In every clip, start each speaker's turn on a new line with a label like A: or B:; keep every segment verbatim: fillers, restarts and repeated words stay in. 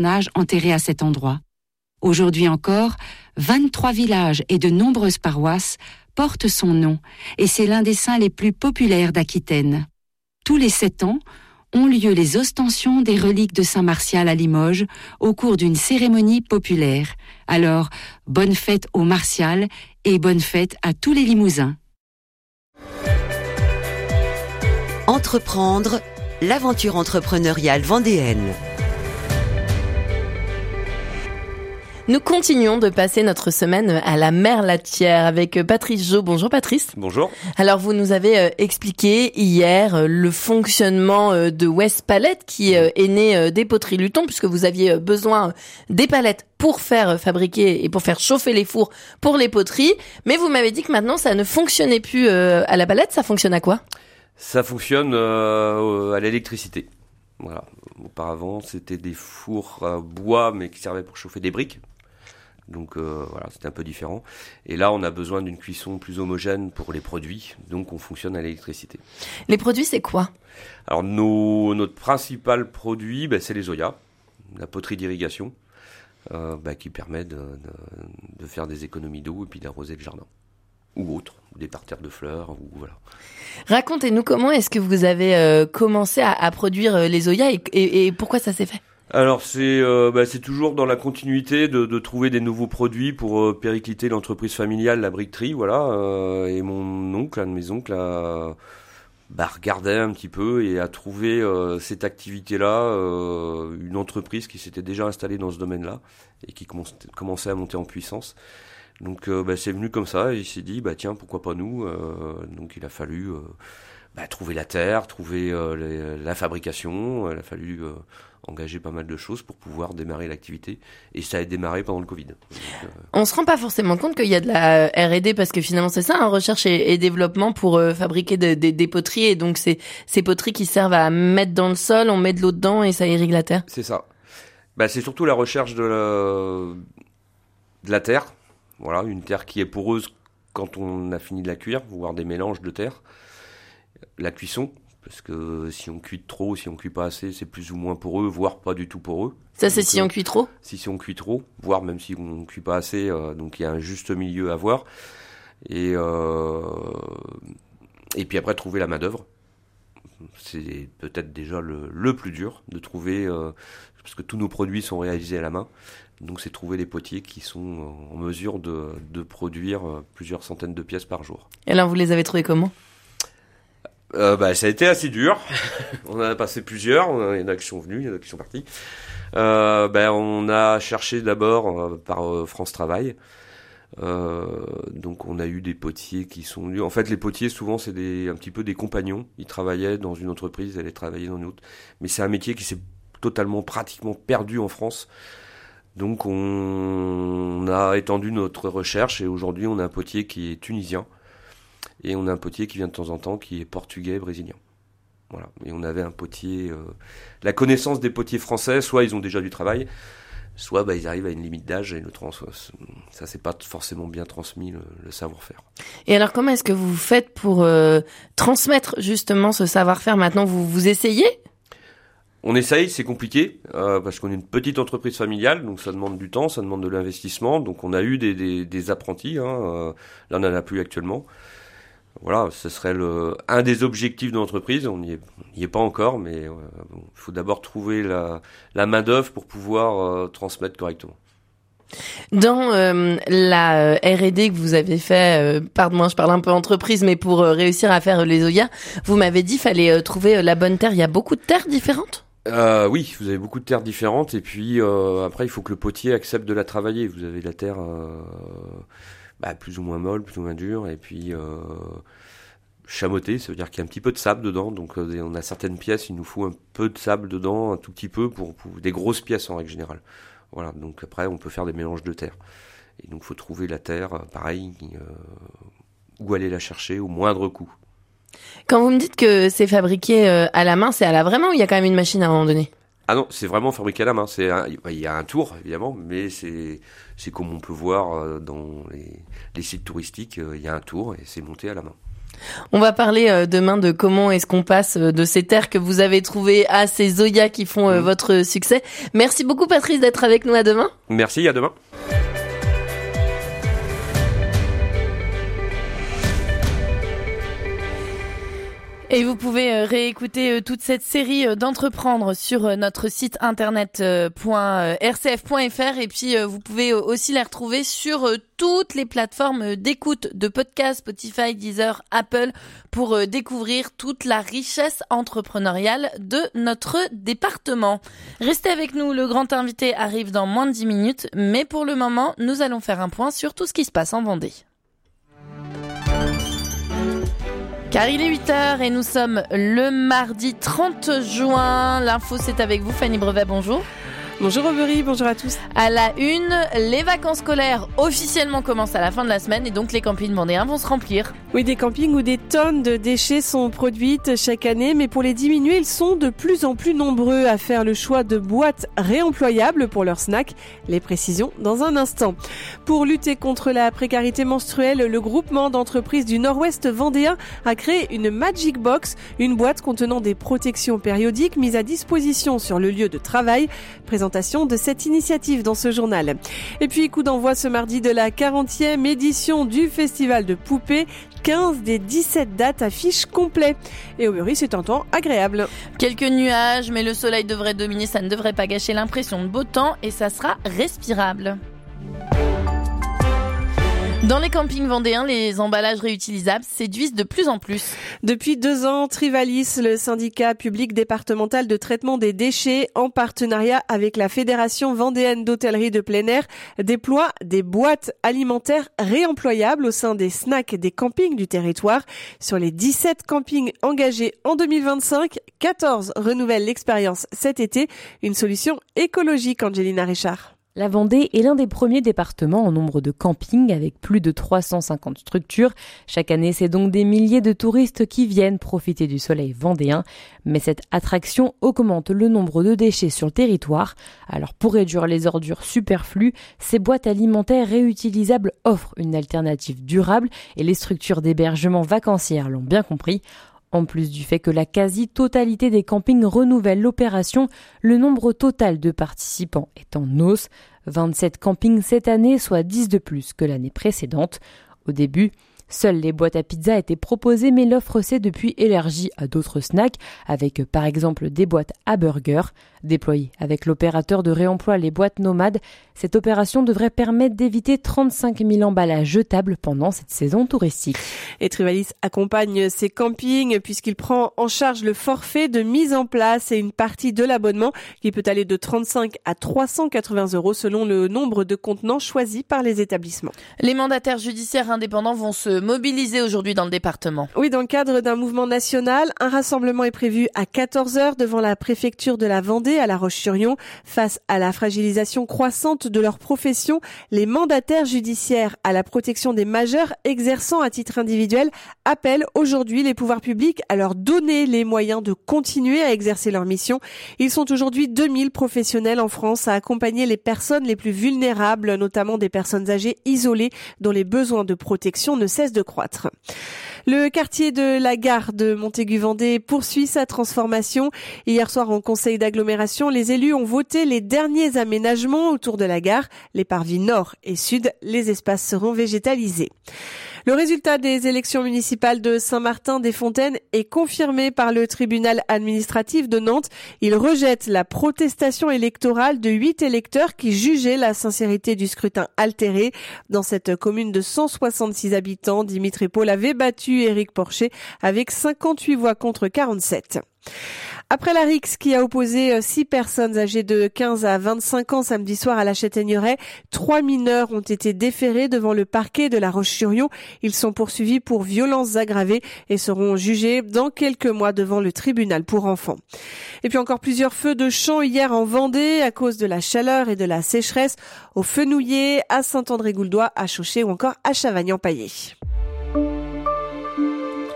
A: enterrés à cet endroit. Aujourd'hui encore, vingt-trois villages et de nombreuses paroisses portent son nom et c'est l'un des saints les plus populaires d'Aquitaine. Tous les sept ans, ont lieu les ostensions des reliques de Saint Martial à Limoges au cours d'une cérémonie populaire. Alors, bonne fête aux Martial et bonne fête à tous les Limousins.
B: Entreprendre, l'aventure entrepreneuriale vendéenne.
C: Nous continuons de passer notre semaine à la Merlatière avec Patrice Jo. Bonjour Patrice.
D: Bonjour.
C: Alors vous nous avez expliqué hier le fonctionnement de West Pallet qui est né des poteries Luton puisque vous aviez besoin des palettes pour faire fabriquer et pour faire chauffer les fours pour les poteries. Mais vous m'avez dit que maintenant ça ne fonctionnait plus à la palette, ça fonctionne à quoi ?
D: Ça fonctionne euh, à l'électricité. Voilà. Auparavant c'était des fours à bois mais qui servaient pour chauffer des briques. Donc euh, voilà, c'était un peu différent. Et là, on a besoin d'une cuisson plus homogène pour les produits, donc on fonctionne à l'électricité.
C: Les produits, c'est quoi ?
D: Alors nos, notre principal produit, bah, c'est les Zoya, la poterie d'irrigation, euh, bah, qui permet de, de, de faire des économies d'eau et puis d'arroser le jardin. Ou autre, des parterres de fleurs, ou voilà.
C: Racontez-nous comment est-ce que vous avez euh, commencé à, à produire euh, les Zoya et, et, et pourquoi ça s'est fait ?
D: Alors c'est euh, bah, c'est toujours dans la continuité de, de trouver des nouveaux produits pour euh, péricliter l'entreprise familiale, la briqueterie, voilà. Euh, et mon oncle, un de mes oncles, a bah, regardé un petit peu et a trouvé euh, cette activité-là, euh, une entreprise qui s'était déjà installée dans ce domaine-là et qui commence, commençait à monter en puissance. Donc euh, bah, c'est venu comme ça et il s'est dit bah tiens pourquoi pas nous. Euh, donc il a fallu euh, bah, trouver la terre, trouver euh, les, la fabrication, il a fallu euh, engager pas mal de choses pour pouvoir démarrer l'activité. Et ça a démarré pendant le Covid. Donc, euh...
C: On se rend pas forcément compte qu'il y a de la R et D parce que finalement c'est ça, hein, recherche et, et développement pour euh, fabriquer de, de, des poteries. Et donc c'est ces poteries qui servent à mettre dans le sol, on met de l'eau dedans et ça irrigue la terre.
D: C'est ça. Bah, c'est surtout la recherche de la, de la terre. Voilà, une terre qui est poreuse quand on a fini de la cuire, voire des mélanges de terre. La cuisson. Parce que si on cuit trop, si on cuit pas assez, c'est plus ou moins poreux, voire pas du tout poreux.
C: Ça, c'est
D: donc,
C: si on cuit trop ?
D: Si, si on cuit trop, voire même si on cuit pas assez, euh, donc il y a un juste milieu à voir. Et, euh, et puis après, trouver la main-d'œuvre. C'est peut-être déjà le, le plus dur de trouver, euh, parce que tous nos produits sont réalisés à la main. Donc c'est trouver des potiers qui sont en mesure de, de produire plusieurs centaines de pièces par jour.
C: Et alors, vous les avez trouvés comment ?
D: Euh, bah, ça a été assez dur. On en a passé plusieurs. Il y en a qui sont venus, il y en a qui sont partis. Euh, bah, on a cherché d'abord euh, par euh, France Travail. Euh, donc on a eu des potiers qui sont venus. En fait, les potiers, souvent, c'est des, un petit peu des compagnons. Ils travaillaient dans une entreprise, ils allaient travailler dans une autre. Mais c'est un métier qui s'est totalement, pratiquement perdu en France. Donc on, on a étendu notre recherche et aujourd'hui, on a un potier qui est tunisien. Et on a un potier qui vient de temps en temps, qui est portugais, brésilien. Voilà. Et on avait un potier... Euh, la connaissance des potiers français, soit ils ont déjà du travail, soit bah, ils arrivent à une limite d'âge et le trans- ça c'est pas forcément bien transmis, le, le savoir-faire.
C: Et alors comment est-ce que vous faites pour euh, transmettre justement ce savoir-faire maintenant ? Vous, vous essayez ?
D: On essaye, c'est compliqué, euh, parce qu'on est une petite entreprise familiale, donc ça demande du temps, ça demande de l'investissement. Donc on a eu des, des, des apprentis, hein, euh, là on n'en a plus actuellement. Voilà, ce serait le, un des objectifs de l'entreprise. On n'y est, est pas encore, mais euh, bon, il faut d'abord trouver la, la main-d'œuvre pour pouvoir euh, transmettre correctement.
C: Dans euh, la R et D que vous avez fait, euh, pardon, je parle un peu entreprise, mais pour euh, réussir à faire les Zoya, vous m'avez dit qu'il fallait euh, trouver la bonne terre. Il y a beaucoup de terres différentes ?
D: Euh, oui, vous avez beaucoup de terres différentes, et puis euh, après, il faut que le potier accepte de la travailler. Vous avez la terre... Euh, Bah, plus ou moins molle, plus ou moins dure, et puis euh, chamoté, ça veut dire qu'il y a un petit peu de sable dedans, donc euh, on a certaines pièces, il nous faut un peu de sable dedans, un tout petit peu, pour, pour des grosses pièces en règle générale. Voilà, donc après on peut faire des mélanges de terre. Et donc il faut trouver la terre, pareil, euh, où aller la chercher au moindre coût.
C: Quand vous me dites que c'est fabriqué euh, à la main, c'est à la vraie main ou il y a quand même une machine à un moment donné ?
D: Ah non, c'est vraiment fabriqué à la main. C'est un, il y a un tour, évidemment, mais c'est, c'est comme on peut voir dans les, les sites touristiques, il y a un tour et c'est monté à la main.
C: On va parler euh, demain de comment est-ce qu'on passe euh, de ces terres que vous avez trouvées à ces Zoya qui font euh, mmh. votre succès. Merci beaucoup Patrice d'être avec nous, à demain.
D: Merci, à demain.
C: Et vous pouvez réécouter toute cette série d'entreprendre sur notre site internet r c f point f r et puis vous pouvez aussi les retrouver sur toutes les plateformes d'écoute de podcasts, Spotify, Deezer, Apple, pour découvrir toute la richesse entrepreneuriale de notre département. Restez avec nous, le grand invité arrive dans moins de dix minutes, mais pour le moment, nous allons faire un point sur tout ce qui se passe en Vendée. Car il est huit heures et nous sommes le mardi trente juin. L'info, c'est avec vous, Fanny Brevet, bonjour.
E: Bonjour Aubery, bonjour à tous.
C: À la une, les vacances scolaires officiellement commencent à la fin de la semaine et donc les campings vendéens vont se remplir.
E: Oui, des campings où des tonnes de déchets sont produites chaque année, mais pour les diminuer, ils sont de plus en plus nombreux à faire le choix de boîtes réemployables pour leurs snacks. Les précisions dans un instant. Pour lutter contre la précarité menstruelle, le groupement d'entreprises du Nord-Ouest vendéen a créé une Magic Box, une boîte contenant des protections périodiques mises à disposition sur le lieu de travail. Présentation de cette initiative dans ce journal. Et puis, coup d'envoi ce mardi de la quarantième édition du Festival de Poupées. quinze des dix-sept dates affichent complet. Et au Bury, c'est un temps agréable.
C: Quelques nuages, mais le soleil devrait dominer, ça ne devrait pas gâcher l'impression de beau temps et ça sera respirable. Dans les campings vendéens, les emballages réutilisables séduisent de plus en plus.
E: Depuis deux ans, Trivalis, le syndicat public départemental de traitement des déchets, en partenariat avec la Fédération vendéenne d'hôtellerie de plein air, déploie des boîtes alimentaires réemployables au sein des snacks des campings du territoire. Sur les dix-sept campings engagés en deux mille vingt-cinq, quatorze renouvellent l'expérience cet été. Une solution écologique, Angelina Richard.
F: La Vendée est l'un des premiers départements en nombre de campings avec plus de trois cent cinquante structures. Chaque année, c'est donc des milliers de touristes qui viennent profiter du soleil vendéen. Mais cette attraction augmente le nombre de déchets sur le territoire. Alors pour réduire les ordures superflues, ces boîtes alimentaires réutilisables offrent une alternative durable et les structures d'hébergement vacancières l'ont bien compris. En plus du fait que la quasi-totalité des campings renouvelle l'opération, le nombre total de participants est en hausse. vingt-sept campings cette année, soit dix de plus que l'année précédente. Au début, seules les boîtes à pizza étaient proposées, mais l'offre s'est depuis élargie à d'autres snacks, avec par exemple des boîtes à burgers. Déployée avec l'opérateur de réemploi Les Boîtes Nomades, cette opération devrait permettre d'éviter trente-cinq mille emballages jetables pendant cette saison touristique.
E: Et Trivalis accompagne ces campings puisqu'il prend en charge le forfait de mise en place et une partie de l'abonnement qui peut aller de trente-cinq à trois cent quatre-vingts euros selon le nombre de contenants choisis par les établissements.
C: Les mandataires judiciaires indépendants vont se mobiliser aujourd'hui dans le département.
E: Oui, dans le cadre d'un mouvement national, un rassemblement est prévu à quatorze heures devant la préfecture de la Vendée à La Roche-sur-Yon. Face à la fragilisation croissante de leur profession, les mandataires judiciaires à la protection des majeurs exerçant à titre individuel appellent aujourd'hui les pouvoirs publics à leur donner les moyens de continuer à exercer leur mission. Ils sont aujourd'hui deux mille professionnels en France à accompagner les personnes les plus vulnérables, notamment des personnes âgées isolées dont les besoins de protection ne cessent de croître. Le quartier de la gare de Montaigu-Vendée poursuit sa transformation. Hier soir, en conseil d'agglomération, les élus ont voté les derniers aménagements autour de la gare. Les parvis nord et sud, les espaces seront végétalisés. Le résultat des élections municipales de Saint-Martin-des-Fontaines est confirmé par le tribunal administratif de Nantes. Il rejette la protestation électorale de huit électeurs qui jugeaient la sincérité du scrutin altéré. Dans cette commune de cent soixante-six habitants, Dimitri Paul avait battu Éric Porcher avec cinquante-huit voix contre quarante-sept. Après la rixe qui a opposé six personnes âgées de quinze à vingt-cinq ans samedi soir à la Châtaigneraie, trois mineurs ont été déférés devant le parquet de La Roche-sur-Yon. Ils sont poursuivis pour violences aggravées et seront jugés dans quelques mois devant le tribunal pour enfants. Et puis encore plusieurs feux de champ hier en Vendée à cause de la chaleur et de la sécheresse au Fenouillet, à Saint-André-Gouldois, à Chauchet ou encore à Chavagnan-Paillé.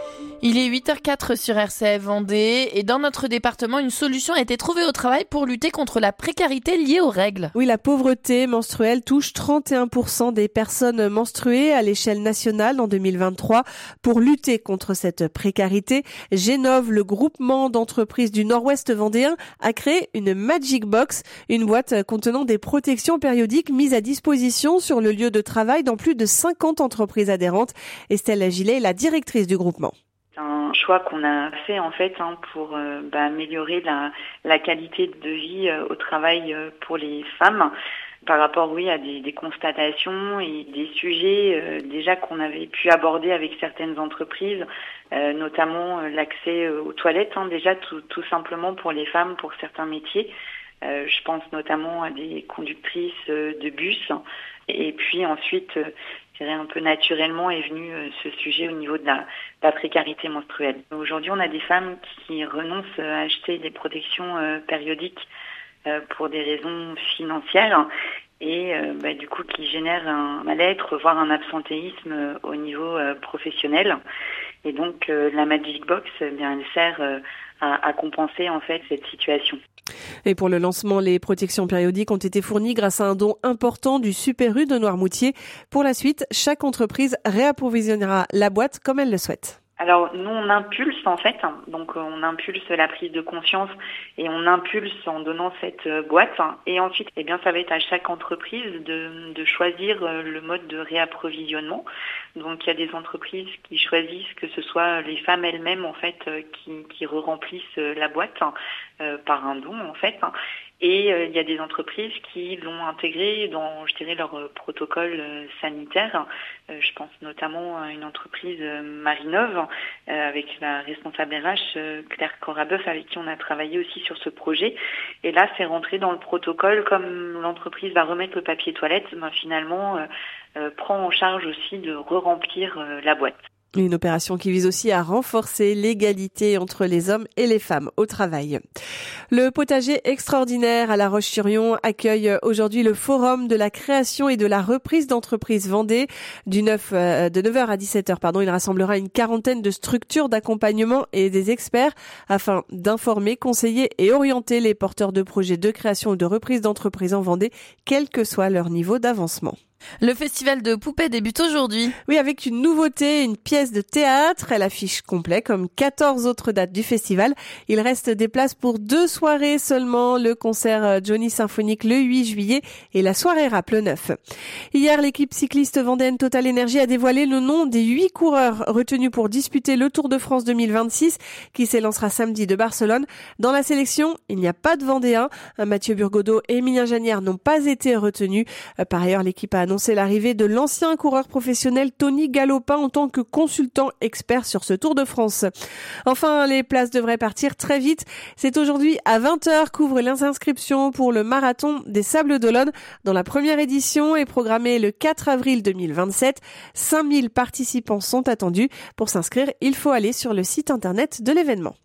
C: Il est huit heures zéro quatre sur R C F Vendée et dans notre département, une solution a été trouvée au travail pour lutter contre la précarité liée aux règles.
E: Oui, la pauvreté menstruelle touche trente et un pour cent des personnes menstruées à l'échelle nationale en deux mille vingt-trois. Pour lutter contre cette précarité, Génov, le groupement d'entreprises du Nord-Ouest vendéen, a créé une Magic Box, une boîte contenant des protections périodiques mises à disposition sur le lieu de travail dans plus de cinquante entreprises adhérentes. Estelle Gillet est la directrice du groupement.
G: C'est un choix qu'on a fait en fait hein, pour euh, bah, améliorer la, la qualité de vie euh, au travail euh, pour les femmes par rapport oui à des, des constatations et des sujets euh, déjà qu'on avait pu aborder avec certaines entreprises, euh, notamment euh, l'accès euh, aux toilettes hein, déjà tout, tout simplement pour les femmes pour certains métiers. Euh, je pense notamment à des conductrices euh, de bus et puis ensuite euh, je dirais un peu naturellement est venu euh, ce sujet au niveau de la, de la précarité menstruelle. Aujourd'hui, on a des femmes qui renoncent à acheter des protections euh, périodiques euh, pour des raisons financières et euh, bah, du coup qui génèrent un mal-être, voire un absentéisme euh, au niveau euh, professionnel. Et donc euh, la Magic Box, eh bien, elle sert euh, à, à compenser en fait cette situation.
E: Et pour le lancement, les protections périodiques ont été fournies grâce à un don important du Super U de Noirmoutier. Pour la suite, chaque entreprise réapprovisionnera la boîte comme elle le souhaite.
G: Alors nous on impulse en fait, donc on impulse la prise de conscience et on impulse en donnant cette boîte et ensuite eh bien ça va être à chaque entreprise de, de choisir le mode de réapprovisionnement. Donc il y a des entreprises qui choisissent que ce soit les femmes elles-mêmes en fait qui, qui re-remplissent la boîte euh, par un don en fait. Et euh, il y a des entreprises qui l'ont intégré dans, je dirais, leur euh, protocole euh, sanitaire. Euh, je pense notamment à une entreprise euh, Marinov, euh, avec la responsable R H, euh, Claire Corabeuf, avec qui on a travaillé aussi sur ce projet. Et là, c'est rentré dans le protocole, comme l'entreprise va remettre le papier toilette, ben, finalement, euh, euh, prend en charge aussi de re-remplir euh, la boîte.
E: Une opération qui vise aussi à renforcer l'égalité entre les hommes et les femmes au travail. Le potager extraordinaire à La Roche-sur-Yon accueille aujourd'hui le forum de la création et de la reprise d'entreprises Vendée. Du neuf, euh, de neuf heures à dix-sept heures, pardon, il rassemblera une quarantaine de structures d'accompagnement et des experts afin d'informer, conseiller et orienter les porteurs de projets de création ou de reprise d'entreprises en Vendée, quel que soit leur niveau d'avancement.
C: Le festival de poupées débute aujourd'hui.
E: Oui, avec une nouveauté, une pièce de théâtre. Elle affiche complet comme quatorze autres dates du festival. Il reste des places pour deux soirées seulement. Le concert Johnny Symphonique le huit juillet et la soirée rap le neuf. Hier, l'équipe cycliste vendéenne Total Energy a dévoilé le nom des huit coureurs retenus pour disputer le Tour de France deux mille vingt-six qui s'élancera samedi de Barcelone. Dans la sélection, il n'y a pas de Vendéens. Mathieu Burgodeau et Emilien Janière n'ont pas été retenus. Par ailleurs, l'équipe a annoncé l'arrivée de l'ancien coureur professionnel Tony Galopin en tant que consultant expert sur ce Tour de France. Enfin, les places devraient partir très vite. C'est aujourd'hui à vingt heures qu'ouvrent les inscriptions pour le marathon des Sables d'Olonne, dont la première édition est programmée le quatre avril deux mille vingt-sept. cinq mille participants sont attendus. Pour s'inscrire, il faut aller sur le site internet de l'événement.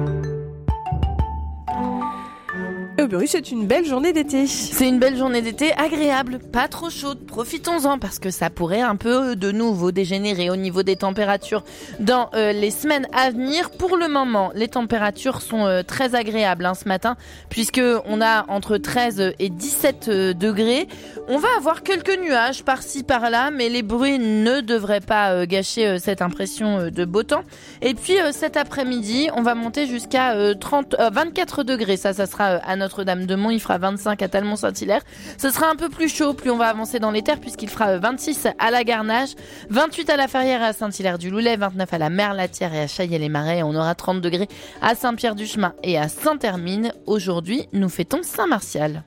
E: Au Bury, c'est une belle journée d'été.
C: C'est une belle journée d'été agréable, pas trop chaude. Profitons-en parce que ça pourrait un peu de nouveau dégénérer au niveau des températures dans euh, les semaines à venir. Pour le moment, les températures sont euh, très agréables hein, ce matin puisque on a entre treize et dix-sept degrés. On va avoir quelques nuages par-ci par-là, mais les bruits ne devraient pas euh, gâcher euh, cette impression euh, de beau temps. Et puis euh, cet après-midi, on va monter jusqu'à euh, trente, euh, vingt-quatre degrés. Ça, ça sera euh, à notre Notre-Dame-de-Mont, il fera vingt-cinq à Talmont-Saint-Hilaire. Ce sera un peu plus chaud, plus on va avancer dans les terres, puisqu'il fera vingt-six à la Garnage, vingt-huit à la Ferrière et à Saint-Hilaire-du-Loulet, vingt-neuf à la Merlatière et à Chaillé-les-Marais. On aura trente degrés à Saint-Pierre-du-Chemin et à Saint-Hermine. Aujourd'hui, nous fêtons Saint-Martial.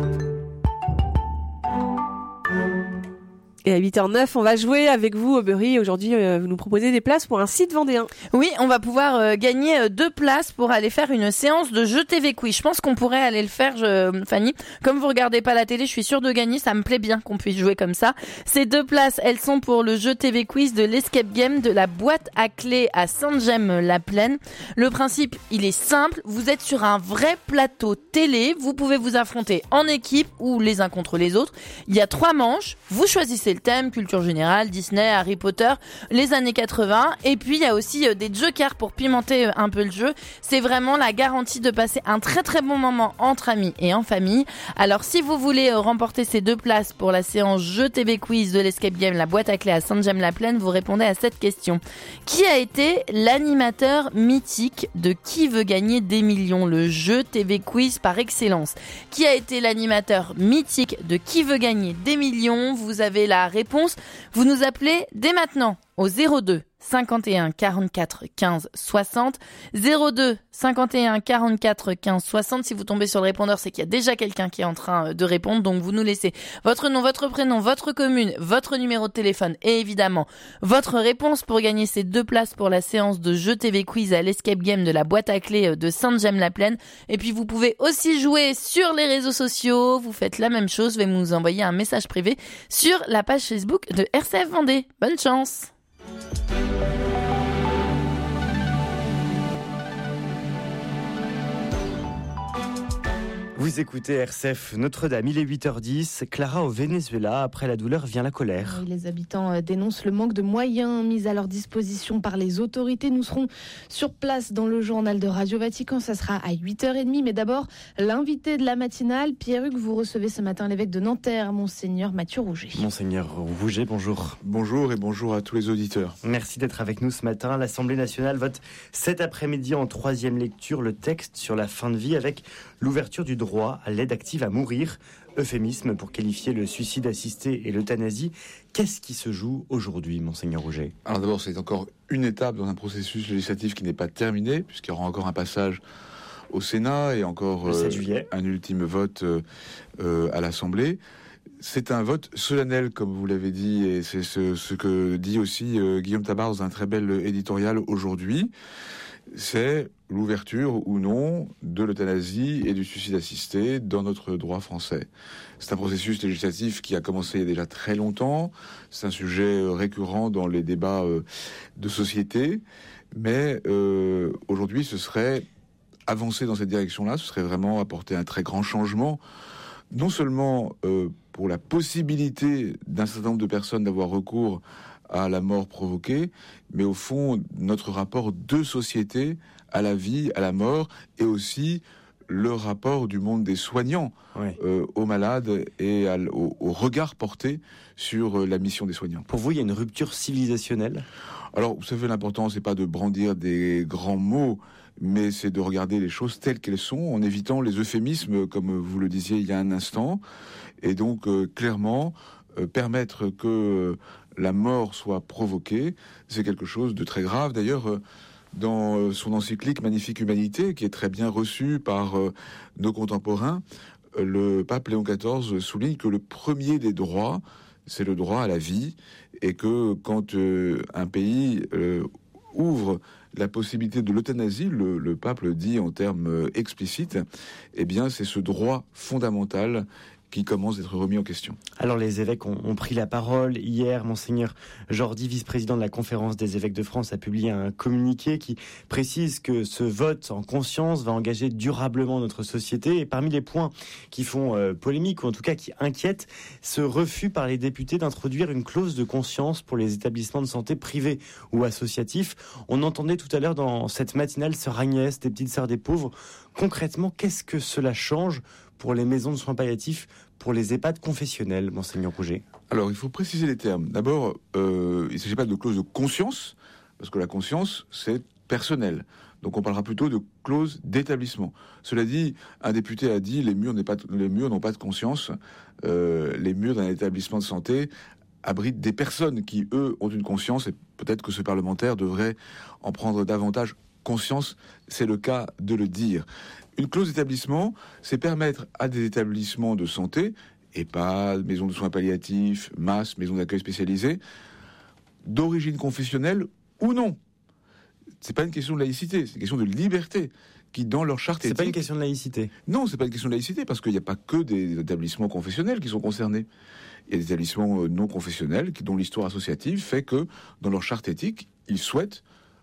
E: Et à huit heures neuf, on va jouer avec vous au Bury. Aujourd'hui, euh, vous nous proposez des places pour un site vendéen.
C: Oui, on va pouvoir euh, gagner euh, deux places pour aller faire une séance de jeux T V Quiz. Je pense qu'on pourrait aller le faire, je, Fanny. Comme vous regardez pas la télé, je suis sûre de gagner. Ça me plaît bien qu'on puisse jouer comme ça. Ces deux places, elles sont pour le jeu T V Quiz de l'Escape Game de la boîte à clés à Sainte-Gemme-la-Plaine. Le principe, il est simple. Vous êtes sur un vrai plateau télé. Vous pouvez vous affronter en équipe ou les uns contre les autres. Il y a trois manches. Vous choisissez le le thème, culture générale, Disney, Harry Potter, les années quatre-vingts. Et puis il y a aussi euh, des jokers pour pimenter euh, un peu le jeu. C'est vraiment la garantie de passer un très très bon moment entre amis et en famille. Alors si vous voulez euh, remporter ces deux places pour la séance jeu T V quiz de l'Escape Game, la boîte à clés à Sainte-Gemme-la-Plaine, vous répondez à cette question. Qui a été l'animateur mythique de Qui veut gagner des millions, le jeu T V quiz par excellence? Qui a été l'animateur mythique de Qui veut gagner des millions? Vous avez la réponse. Vous nous appelez dès maintenant au zéro deux cinquante et un quarante-quatre quinze soixante. zéro deux cinquante et un quarante-quatre quinze soixante. Si vous tombez sur le répondeur, c'est qu'il y a déjà quelqu'un qui est en train de répondre. Donc vous nous laissez votre nom, votre prénom, votre commune, votre numéro de téléphone et évidemment votre réponse pour gagner ces deux places pour la séance de jeu T V quiz à l'Escape Game de la boîte à clés de Sainte-Gemme-la-Plaine. Et puis vous pouvez aussi jouer sur les réseaux sociaux. Vous faites la même chose. Vous nous envoyer un message privé sur la page Facebook de R C F Vendée. Bonne chance!
H: Vous écoutez R C F Notre-Dame, il est huit heures dix. Clara, au Venezuela, après la douleur vient la colère.
I: Oui, les habitants dénoncent le manque de moyens mis à leur disposition par les autorités. Nous serons sur place dans le journal de Radio Vatican. Ça sera à huit heures trente. Mais d'abord, l'invité de la matinale, Pierre-Hugues, vous recevez ce matin l'évêque de Nanterre, Monseigneur Mathieu Rouget.
H: Monseigneur Rouget, bonjour.
J: Bonjour et bonjour à tous les auditeurs.
H: Merci d'être avec nous ce matin. L'Assemblée nationale vote cet après-midi en troisième lecture le texte sur la fin de vie avec l'ouverture du droit à l'aide active à mourir, euphémisme pour qualifier le suicide assisté et l'euthanasie. Qu'est-ce qui se joue aujourd'hui, Monseigneur Rouget?
J: Alors d'abord, c'est encore une étape dans un processus législatif qui n'est pas terminé, puisqu'il y aura encore un passage au Sénat et encore euh, un ultime vote euh, euh, à l'Assemblée. C'est un vote solennel, comme vous l'avez dit, et c'est ce, ce que dit aussi euh, Guillaume Tabar dans un très bel éditorial aujourd'hui. C'est l'ouverture ou non de l'euthanasie et du suicide assisté dans notre droit français. C'est un processus législatif qui a commencé il y a déjà très longtemps. C'est un sujet récurrent dans les débats de société. Mais euh, aujourd'hui, ce serait avancer dans cette direction-là, ce serait vraiment apporter un très grand changement, non seulement euh, pour la possibilité d'un certain nombre de personnes d'avoir recours à la mort provoquée, mais au fond, notre rapport de société à la vie, à la mort, et aussi le rapport du monde des soignants oui. euh, aux malades et à, au, au regard porté sur la mission des soignants.
H: Pour vous, il y a une rupture civilisationnelle?
J: Alors, vous savez, l'important, c'est pas de brandir des grands mots, mais c'est de regarder les choses telles qu'elles sont, en évitant les euphémismes, comme vous le disiez il y a un instant, et donc, euh, clairement, euh, permettre que euh, la mort soit provoquée, c'est quelque chose de très grave. D'ailleurs, euh, dans euh, son encyclique Magnifique Humanité, qui est très bien reçue par euh, nos contemporains, euh, le pape Léon quatorze souligne que le premier des droits, c'est le droit à la vie, et que quand euh, un pays euh, ouvre la possibilité de l'euthanasie, le, le pape le dit en termes euh, explicites, eh bien c'est ce droit fondamental qui commence d'être remis en question.
H: Alors les évêques ont, ont pris la parole. Hier, Monseigneur Jordi, vice-président de la Conférence des évêques de France, a publié un communiqué qui précise que ce vote en conscience va engager durablement notre société. Et parmi les points qui font euh, polémique, ou en tout cas qui inquiètent, ce refus par les députés d'introduire une clause de conscience pour les établissements de santé privés ou associatifs. On entendait tout à l'heure dans cette matinale Sœur Agnès, des Petites Sœurs des Pauvres. Concrètement, qu'est-ce que cela change pour les maisons de soins palliatifs, pour les EHPAD confessionnels, Monseigneur Rouget?
J: Alors, il faut préciser les termes. D'abord, euh, il ne s'agit pas de clause de conscience, parce que la conscience, c'est personnel. Donc, on parlera plutôt de clause d'établissement. Cela dit, un député a dit les murs, n'est pas, les murs n'ont pas de conscience. Euh, les murs d'un établissement de santé abritent des personnes qui, eux, ont une conscience, et peut-être que ce parlementaire devrait en prendre davantage conscience. C'est le cas de le dire. Une clause d'établissement, c'est permettre à des établissements de santé, EHPAD, maisons de soins palliatifs, M A S, maisons d'accueil spécialisées, d'origine confessionnelle ou non. C'est pas une question de laïcité, c'est une question de liberté qui, dans leur charte éthique...
H: C'est pas une question de laïcité?
J: Non, c'est pas une question de laïcité, parce qu'il n'y a pas que des établissements confessionnels qui sont concernés. Il y a des établissements non confessionnels qui, dont l'histoire associative fait que, dans leur charte éthique, ils souhaitent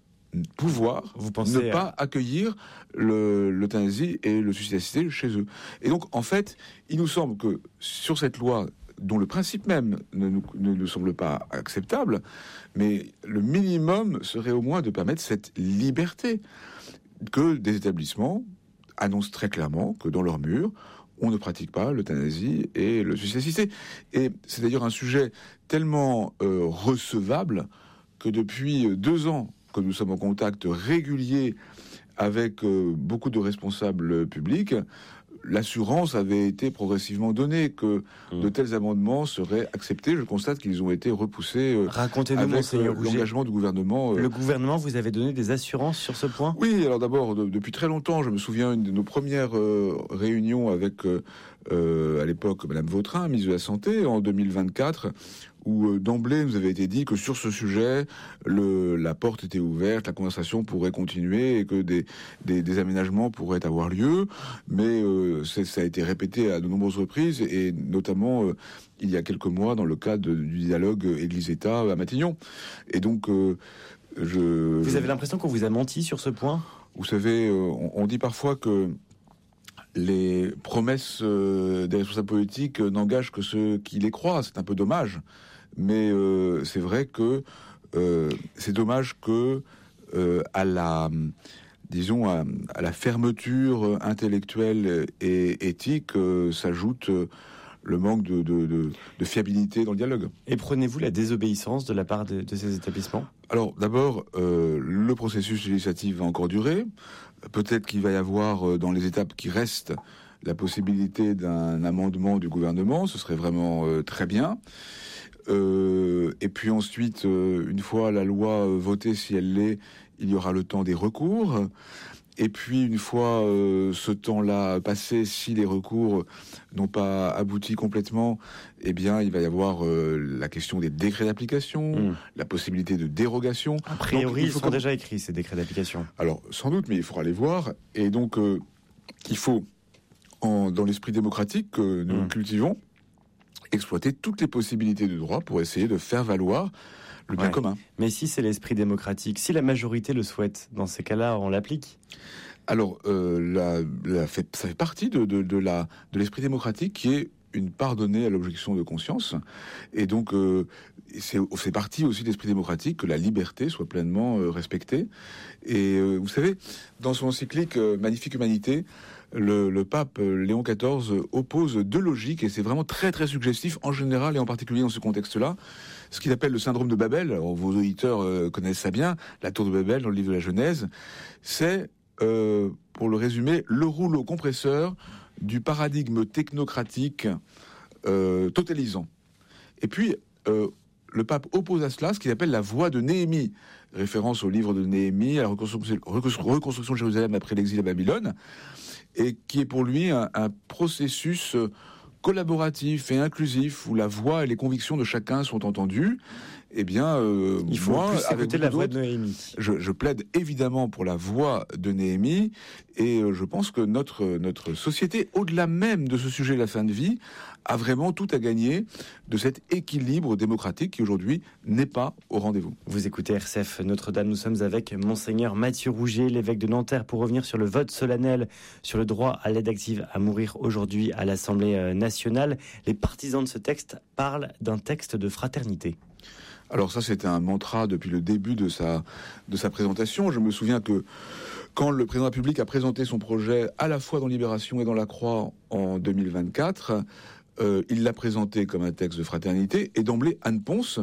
J: pouvoir
H: Vous pensez
J: ne pas à... accueillir le, l'euthanasie et le suicide assisté chez eux. Et donc, en fait, il nous semble que sur cette loi dont le principe même ne nous, ne nous semble pas acceptable, mais le minimum serait au moins de permettre cette liberté que des établissements annoncent très clairement que dans leurs murs, on ne pratique pas l'euthanasie et le suicide assisté. Et c'est d'ailleurs un sujet tellement euh, recevable que depuis deux ans que nous sommes en contact régulier avec euh, beaucoup de responsables publics, l'assurance avait été progressivement donnée que mmh. de tels amendements seraient acceptés. Je constate qu'ils ont été repoussés euh,
H: Racontez-nous,
J: avec
H: Monseigneur
J: euh,
H: Rouget,
J: l'engagement du gouvernement. Euh...
H: Le gouvernement vous avait donné des assurances sur ce point ?
J: Oui, alors d'abord, de, depuis très longtemps, je me souviens une de nos premières euh, réunions avec, euh, euh, à l'époque, Madame Vautrin, ministre de la Santé, en deux mille vingt-quatre, où euh, d'emblée nous avait été dit que sur ce sujet, le, la porte était ouverte, la conversation pourrait continuer et que des, des, des aménagements pourraient avoir lieu. Mais euh, ça a été répété à de nombreuses reprises et notamment euh, il y a quelques mois dans le cadre du dialogue Église-État à Matignon. Et donc, euh, je...
H: Vous avez l'impression qu'on vous a menti sur ce point ?
J: Vous savez, euh, on, on dit parfois que les promesses euh, des responsables politiques euh, n'engagent que ceux qui les croient. C'est un peu dommage. Mais euh, c'est vrai que euh, c'est dommage que euh, à la, disons, à, à la fermeture intellectuelle et éthique euh, s'ajoute euh, le manque de, de, de, de fiabilité dans le dialogue.
H: Et prenez-vous la désobéissance de la part de, de ces établissements ?
J: Alors d'abord, euh, le processus législatif va encore durer. Peut-être qu'il va y avoir euh, dans les étapes qui restent la possibilité d'un amendement du gouvernement. Ce serait vraiment euh, très bien. Euh, et puis ensuite, euh, une fois la loi euh, votée, si elle l'est, il y aura le temps des recours. Et puis une fois euh, ce temps-là passé, si les recours n'ont pas abouti complètement, eh bien il va y avoir euh, la question des décrets d'application, mmh. la possibilité de dérogation.
H: A priori,
J: donc,
H: ils sont qu'on... déjà écrits ces décrets d'application.
J: Alors sans doute, mais il faudra les voir. Et donc euh, il faut, en, dans l'esprit démocratique que nous mmh. cultivons, exploiter toutes les possibilités de droit pour essayer de faire valoir le bien ouais. commun.
H: Mais si c'est l'esprit démocratique, si la majorité le souhaite, dans ces cas-là, on l'applique ?
J: Alors, euh, la, la fait, ça fait partie de, de, de, la, de l'esprit démocratique qui est une part donnée à l'objection de conscience. Et donc, euh, c'est, c'est partie aussi de l'esprit démocratique que la liberté soit pleinement euh, respectée. Et euh, vous savez, dans son encyclique euh, Magnifique Humanité, le, le pape Léon quatorze oppose deux logiques, et c'est vraiment très très suggestif en général et en particulier dans ce contexte-là. Ce qu'il appelle le syndrome de Babel, alors vos auditeurs euh, connaissent ça bien, la tour de Babel dans le livre de la Genèse, c'est, euh, pour le résumer, le rouleau compresseur du paradigme technocratique euh, totalisant. Et puis, euh, le pape oppose à cela ce qu'il appelle la voie de Néhémie, référence au livre de Néhémie, à la reconstruction, reconstruction de Jérusalem après l'exil à Babylone, et qui est pour lui un, un processus collaboratif et inclusif où la voix et les convictions de chacun sont entendues. Eh bien, euh,
H: il faut
J: moi,
H: plus écouter la voix de Néhémie.
J: Je, je plaide évidemment pour la voix de Néhémie, et euh, je pense que notre notre société, au-delà même de ce sujet de la fin de vie, a vraiment tout à gagner de cet équilibre démocratique qui aujourd'hui n'est pas au rendez-vous.
H: Vous écoutez R C F Notre-Dame, nous sommes avec Monseigneur Mathieu Rouget, l'évêque de Nanterre, pour revenir sur le vote solennel sur le droit à l'aide active à mourir aujourd'hui à l'Assemblée nationale. Les partisans de ce texte parlent d'un texte de fraternité.
J: Alors ça, c'était un mantra depuis le début de sa de sa présentation. Je me souviens que quand le président de la République a présenté son projet à la fois dans Libération et dans La Croix en deux mille vingt-quatre, euh, il l'a présenté comme un texte de fraternité, et d'emblée Anne Ponce,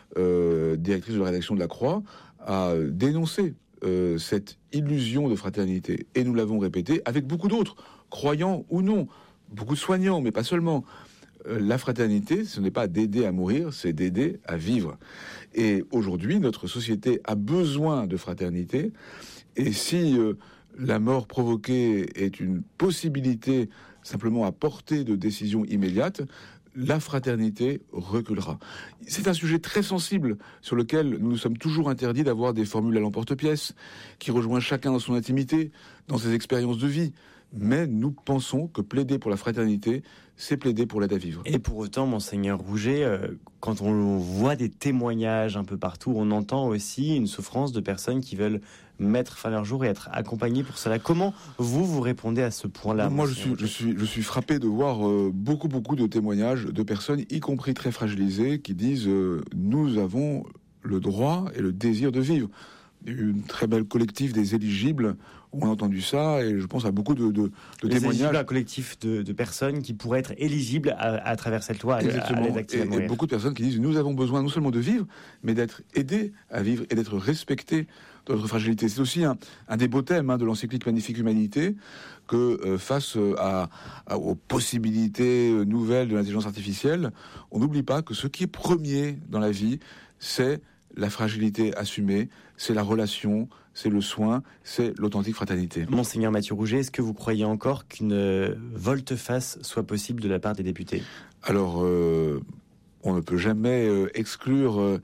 J: euh, directrice de la rédaction de La Croix, a dénoncé euh, cette illusion de fraternité. Et nous l'avons répété avec beaucoup d'autres, croyants ou non, beaucoup de soignants, mais pas seulement. La fraternité, ce n'est pas d'aider à mourir, c'est d'aider à vivre. Et aujourd'hui, notre société a besoin de fraternité. Et si euh, la mort provoquée est une possibilité simplement à portée de décision immédiate, la fraternité reculera. C'est un sujet très sensible sur lequel nous nous sommes toujours interdits d'avoir des formules à l'emporte-pièce qui rejoignent chacun dans son intimité, dans ses expériences de vie. mais nous pensons que plaider pour la fraternité, c'est plaider pour l'aide à vivre.
H: Et pour autant, Monseigneur Rouget, euh, quand on voit des témoignages un peu partout, on entend aussi une souffrance de personnes qui veulent mettre fin à leur jour et être accompagnées pour cela. Comment vous, vous répondez à ce point-là?
J: Moi, je suis, je suis, je suis frappé de voir euh, beaucoup, beaucoup de témoignages de personnes, y compris très fragilisées, qui disent euh, « nous avons le droit et le désir de vivre ». Une très belle collectif des éligibles, on a entendu ça, et je pense à beaucoup de, de, de
H: les
J: témoignages.
H: Un collectif de, de personnes qui pourraient être éligibles à, à travers cette loi, à, à l'aide active à mourir.
J: Et, et beaucoup de personnes qui disent nous avons besoin non seulement de vivre, mais d'être aidés à vivre et d'être respectés dans notre fragilité. C'est aussi un, un des beaux thèmes hein, de l'encyclique Magnifique Humanité, que euh, face à, à, aux possibilités nouvelles de l'intelligence artificielle, on n'oublie pas que ce qui est premier dans la vie, c'est la fragilité assumée, c'est la relation, c'est le soin, c'est l'authentique fraternité.
H: Monseigneur Mathieu Rouget, est-ce que vous croyez encore qu'une volte-face soit possible de la part des députés?
J: Alors, euh, on ne peut jamais euh, exclure euh,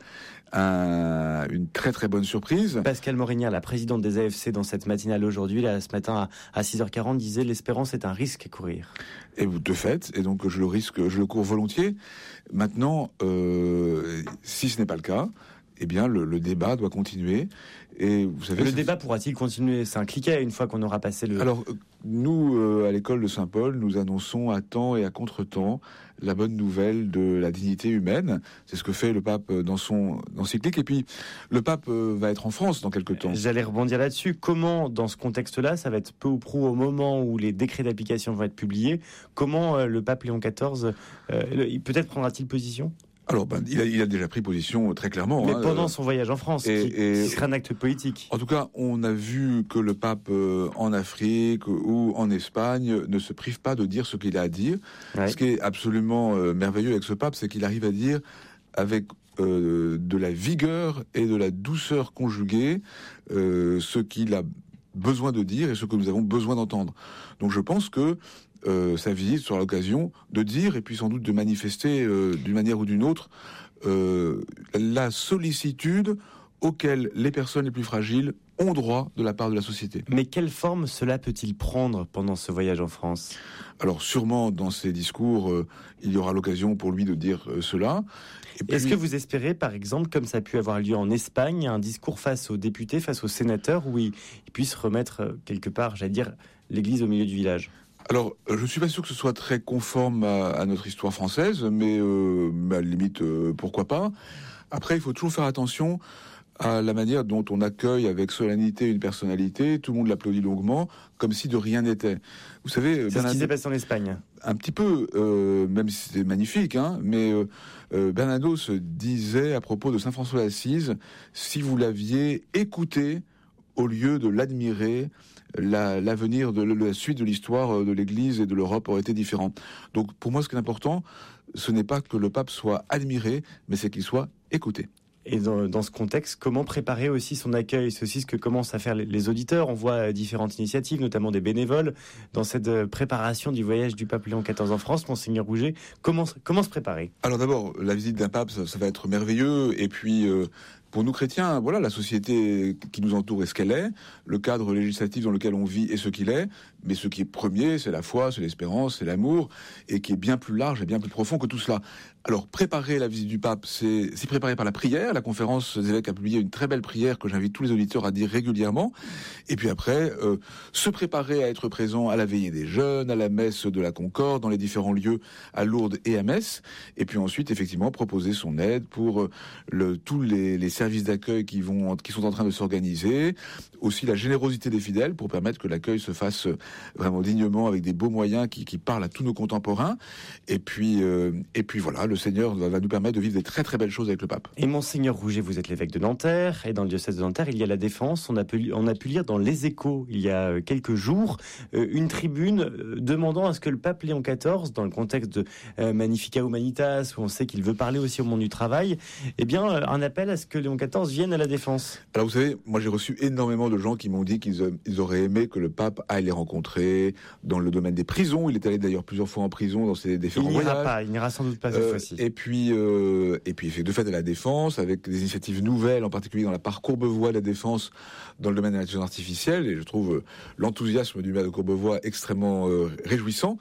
J: un, une très très bonne surprise.
H: Pascale Morinière, la présidente des A F C, dans cette matinale aujourd'hui, là, ce matin à, à six heures quarante, disait « L'espérance est un risque à courir ».
J: Et de fait, et donc je le risque, je le cours volontiers. Maintenant, euh, si ce n'est pas le cas, eh bien, le, le débat doit continuer. Et vous savez,
H: le débat pourra-t-il continuer? C'est un cliquet une fois qu'on aura passé le...
J: Alors, nous, euh, à l'école de Saint-Paul, nous annonçons à temps et à contre-temps la bonne nouvelle de la dignité humaine. C'est ce que fait le pape dans son encyclique. Et puis, le pape euh, va être en France dans quelques temps.
H: J'allais rebondir là-dessus. Comment, dans ce contexte-là, ça va être peu ou prou au moment où les décrets d'application vont être publiés, comment euh, le pape Léon quatorze, euh, peut-être prendra-t-il position?
J: Alors, ben, il, a, il a déjà pris position très clairement.
H: Mais
J: hein,
H: pendant
J: euh,
H: son voyage en France,
J: et,
H: qui,
J: et,
H: qui sera un acte politique.
J: En tout cas, on a vu que le pape euh, en Afrique ou en Espagne ne se prive pas de dire ce qu'il a à dire. Ouais. Ce qui est absolument euh, merveilleux avec ce pape, c'est qu'il arrive à dire avec euh, de la vigueur et de la douceur conjuguée euh, ce qu'il a besoin de dire et ce que nous avons besoin d'entendre. Donc je pense que Euh, sa visite sera l'occasion de dire et puis sans doute de manifester euh, d'une manière ou d'une autre euh, la sollicitude auxquelles les personnes les plus fragiles ont droit de la part de la société.
H: Mais quelle forme cela peut-il prendre pendant ce voyage en France?
J: Alors sûrement dans ses discours, euh, il y aura l'occasion pour lui de dire euh, cela.
H: Et puis... Est-ce que vous espérez, par exemple, comme ça a pu avoir lieu en Espagne, un discours face aux députés, face aux sénateurs, où ils, ils puissent remettre euh, quelque part, j'allais dire, l'église au milieu du village?
J: Alors, je suis pas sûr que ce soit très conforme à, à notre histoire française, mais, euh, mais à la limite, euh, pourquoi pas. Après, il faut toujours faire attention à la manière dont on accueille avec solennité une personnalité. Tout le monde l'applaudit longuement, comme si de rien n'était. Vous savez,
H: c'est Bernard... ce qui s'est passé en Espagne.
J: Un petit peu, euh, même si c'était magnifique, hein, mais euh, euh, Bernanos disait à propos de Saint François d'Assise, si vous l'aviez écouté au lieu de l'admirer, la, l'avenir de la suite de l'histoire de l'Église et de l'Europe aurait été différent. Donc pour moi, ce qui est important, ce n'est pas que le pape soit admiré, mais c'est qu'il soit écouté.
H: Et dans, dans ce contexte, comment préparer aussi son accueil? C'est aussi ce que commencent à faire les, les auditeurs. On voit différentes initiatives, notamment des bénévoles, dans cette préparation du voyage du pape Léon quatorze en France. Monseigneur Rouget, comment, comment se préparer?
J: Alors d'abord, la visite d'un pape, ça, ça va être merveilleux. Et puis, euh, pour nous chrétiens, voilà, la société qui nous entoure est ce qu'elle est, le cadre législatif dans lequel on vit est ce qu'il est, mais ce qui est premier, c'est la foi, c'est l'espérance, c'est l'amour, et qui est bien plus large et bien plus profond que tout cela. Alors, préparer la visite du pape, c'est s'y préparer par la prière. La conférence des évêques a publié une très belle prière que j'invite tous les auditeurs à dire régulièrement. Et puis après, euh, se préparer à être présent à la veillée des jeunes, à la messe de la Concorde, dans les différents lieux à Lourdes et à Metz. Et puis ensuite, effectivement, proposer son aide pour le, tous les, les services d'accueil qui vont, qui sont en train de s'organiser. Aussi la générosité des fidèles pour permettre que l'accueil se fasse vraiment dignement avec des beaux moyens qui, qui parlent à tous nos contemporains. Et puis, euh, et puis voilà, le Seigneur va, va nous permettre de vivre des très très belles choses avec le pape.
H: Et Monseigneur Rouget, vous êtes l'évêque de Nanterre, et dans le diocèse de Nanterre, il y a la Défense. On a pu, on a pu lire dans Les Échos, il y a quelques jours, euh, une tribune euh, demandant à ce que le pape Léon quatorze, dans le contexte de euh, Magnificat Humanitas, où on sait qu'il veut parler aussi au monde du travail, eh bien, euh, un appel à ce que Léon Léon quatorze vienne à la Défense.
J: Alors vous savez, moi j'ai reçu énormément de gens qui m'ont dit qu'ils euh, ils auraient aimé que le pape aille les rencontrer dans le domaine des prisons. Il est allé d'ailleurs plusieurs fois en prison dans ses différents
H: il
J: voyages.
H: Il n'ira pas, il n'ira sans doute pas cette
J: euh,
H: fois-ci.
J: Et puis, euh, et puis il fait de fait à la Défense avec des initiatives nouvelles, en particulier dans la part Courbevoie de la Défense, dans le domaine de l'intelligence artificielle. Et je trouve euh, l'enthousiasme du maire de Courbevoie extrêmement euh, réjouissant.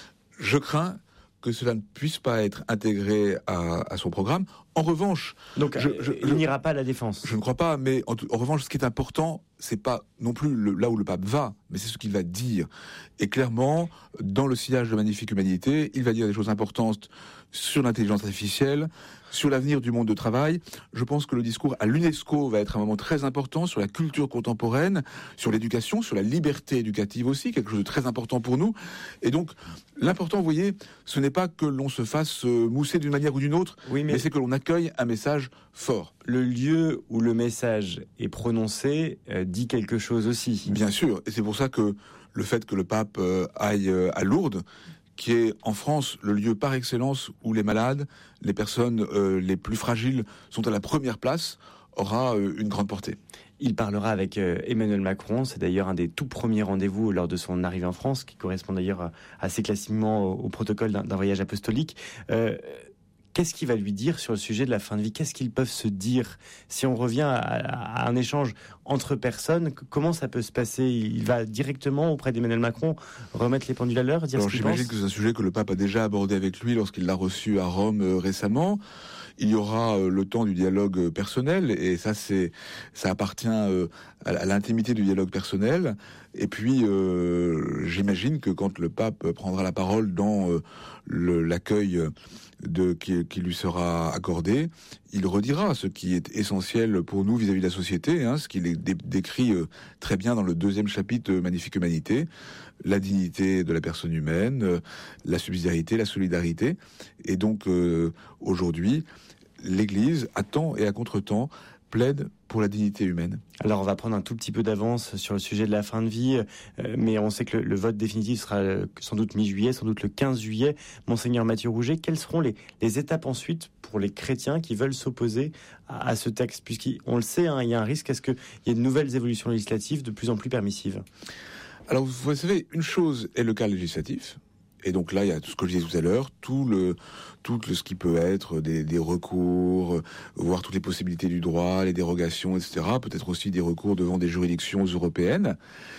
J: Je crains que cela ne puisse pas être intégré à, à son programme. En revanche,
H: donc je, je, il je, n'ira pas à la Défense.
J: Je ne crois pas, mais en, en revanche, ce qui est important, c'est pas non plus le, là où le pape va, mais c'est ce qu'il va dire. Et clairement, dans le sillage de Magnifique Humanité, il va dire des choses importantes sur l'intelligence artificielle, sur l'avenir du monde de travail. Je pense que le discours à l'UNESCO va être un moment très important sur la culture contemporaine, sur l'éducation, sur la liberté éducative aussi, quelque chose de très important pour nous. Et donc, l'important, vous voyez, ce n'est pas que l'on se fasse mousser d'une manière ou d'une autre, oui, mais, mais c'est que l'on accueille un message fort.
H: Le lieu où le message est prononcé euh, dit quelque chose aussi.
J: Bien sûr, et c'est pour ça que le fait que le pape euh, aille euh, à Lourdes, qui est en France le lieu par excellence où les malades, les personnes euh, les plus fragiles sont à la première place, aura euh, une grande portée.
H: Il parlera avec euh, Emmanuel Macron, c'est d'ailleurs un des tout premiers rendez-vous lors de son arrivée en France, qui correspond d'ailleurs assez classiquement au, au protocole d'un, d'un voyage apostolique. Euh, Qu'est-ce qu'il va lui dire sur le sujet de la fin de vie ? Qu'est-ce qu'ils peuvent se dire ? Si on revient à, à un échange entre personnes, comment ça peut se passer ? Il va directement auprès d'Emmanuel Macron remettre les pendules à l'heure, dire
J: Alors,
H: ce qu'il
J: j'imagine
H: pense ?
J: que c'est un sujet que le pape a déjà abordé avec lui lorsqu'il l'a reçu à Rome euh, récemment. Il y aura euh, le temps du dialogue personnel, et ça c'est ça appartient euh, à, à l'intimité du dialogue personnel. Et puis euh, j'imagine que quand le pape prendra la parole dans euh, le, l'accueil de qui, qui lui sera accordé, il redira ce qui est essentiel pour nous vis-à-vis de la société, hein, ce qu'il est dé- décrit euh, très bien dans le deuxième chapitre de Magnifique Humanité, la dignité de la personne humaine, euh, la subsidiarité, la solidarité. Et donc euh, aujourd'hui, l'Église, à temps et à contre-temps, plaide pour la dignité humaine.
H: Alors on va prendre un tout petit peu d'avance sur le sujet de la fin de vie, euh, mais on sait que le, le vote définitif sera euh, sans doute mi-juillet, sans doute le quinze juillet. Monseigneur Mathieu Rouget, quelles seront les, les étapes ensuite pour les chrétiens qui veulent s'opposer à, à ce texte ? Puisqu'on le sait, hein, il y a un risque à ce qu'il y ait de nouvelles évolutions législatives de plus en plus permissives.
J: Alors vous savez, une chose est le cas législatif. Et donc là, il y a tout ce que je disais tout à l'heure, tout le, tout le, ce qui peut être des, des recours, voir toutes les possibilités du droit, les dérogations, et cetera. Peut-être aussi des recours devant des juridictions européennes.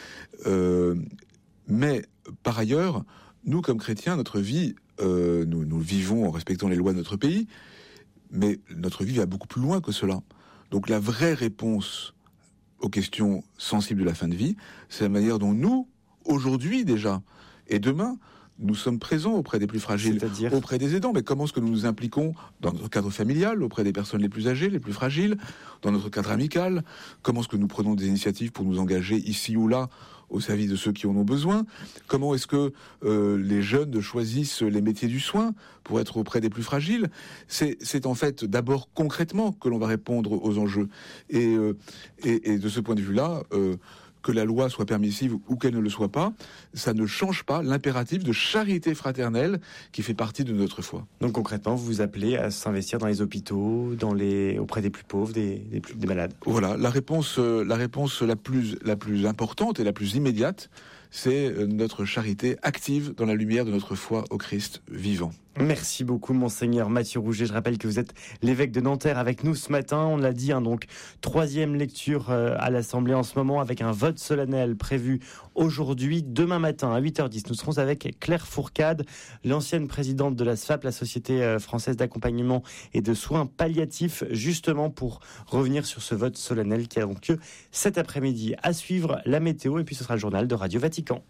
J: Euh, mais par ailleurs, nous, comme chrétiens, notre vie, euh, nous, nous vivons en respectant les lois de notre pays, mais notre vie va beaucoup plus loin que cela. Donc la vraie réponse aux questions sensibles de la fin de vie, c'est la manière dont nous, aujourd'hui déjà, et demain, nous sommes présents auprès des plus fragiles,
H: c'est-à-dire
J: auprès des aidants. Mais comment est-ce que nous nous impliquons dans notre cadre familial, auprès des personnes les plus âgées, les plus fragiles, dans notre cadre amical ? Comment est-ce que nous prenons des initiatives pour nous engager ici ou là au service de ceux qui en ont besoin ? Comment est-ce que euh, les jeunes choisissent les métiers du soin pour être auprès des plus fragiles ? C'est, c'est en fait d'abord concrètement que l'on va répondre aux enjeux. Et, euh, et, et de ce point de vue-là, euh, que la loi soit permissive ou qu'elle ne le soit pas, ça ne change pas l'impératif de charité fraternelle qui fait partie de notre foi.
H: Donc concrètement, vous vous appelez à s'investir dans les hôpitaux, dans les auprès des plus pauvres, des, des, plus, des malades.
J: Voilà, la réponse, euh, la réponse la plus la plus importante et la plus immédiate, c'est notre charité active dans la lumière de notre foi au Christ vivant.
H: Merci beaucoup, Monseigneur Mathieu Rouget. Je rappelle que vous êtes l'évêque de Nanterre avec nous ce matin. On l'a dit, hein, donc troisième lecture euh, à l'Assemblée en ce moment avec un vote solennel prévu aujourd'hui. Demain matin à huit heures dix, nous serons avec Claire Fourcade, l'ancienne présidente de la S F A P, la Société française d'accompagnement et de soins palliatifs, justement pour revenir sur ce vote solennel qui a donc lieu cet après-midi. À suivre la météo et puis ce sera le journal de Radio Vatican.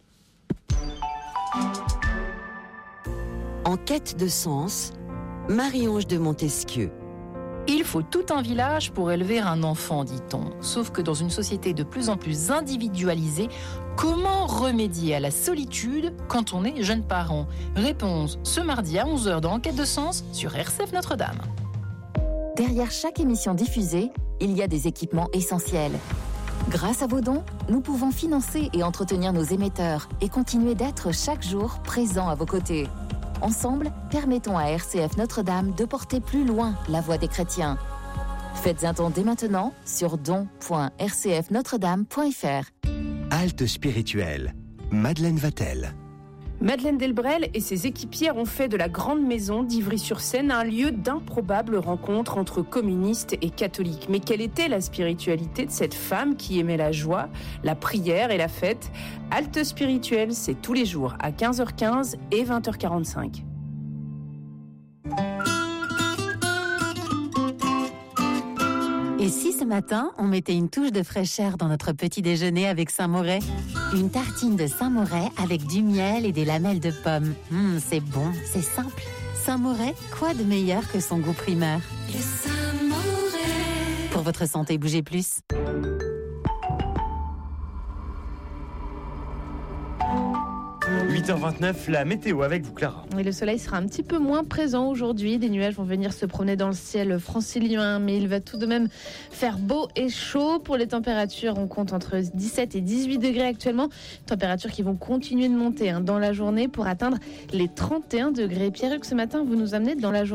B: En quête de sens, Marie-Ange de Montesquieu.
K: Il faut tout un village pour élever un enfant, dit-on. Sauf que dans une société de plus en plus individualisée, comment remédier à la solitude quand on est jeune parent ? Réponse ce mardi à onze heures dans En quête de sens sur R C F Notre-Dame.
L: Derrière chaque émission diffusée, il y a des équipements essentiels. Grâce à vos dons, nous pouvons financer et entretenir nos émetteurs et continuer d'être chaque jour présents à vos côtés. Ensemble, permettons à R C F Notre-Dame de porter plus loin la voix des chrétiens. Faites un don dès maintenant sur don point r c f notre dame point f r.
M: Halte spirituelle. Madeleine Vatel.
N: Madeleine Delbrel et ses équipières ont fait de la Grande Maison d'Ivry-sur-Seine un lieu d'improbables rencontres entre communistes et catholiques. Mais quelle était la spiritualité de cette femme qui aimait la joie, la prière et la fête ? Halte spirituelle, c'est tous les jours à quinze heures quinze et vingt heures quarante-cinq.
O: Et si ce matin, on mettait une touche de fraîcheur dans notre petit déjeuner avec Saint-Moret ? Une tartine de Saint-Moret avec du miel et des lamelles de pommes. Mmh, c'est bon, c'est simple. Saint-Moret, quoi de meilleur que son goût primeur ? Le Saint-Moret. Pour votre santé, bougez plus.
H: huit heures vingt-neuf, la météo avec vous, Clara.
I: Et le soleil sera un petit peu moins présent aujourd'hui. Des nuages vont venir se promener dans le ciel francilien, mais il va tout de même faire beau et chaud. Pour les températures, on compte entre dix-sept et dix-huit degrés actuellement. Températures qui vont continuer de monter hein, dans la journée pour atteindre les trente et un degrés. Pierre-Hugues, ce matin, vous nous amenez dans la journée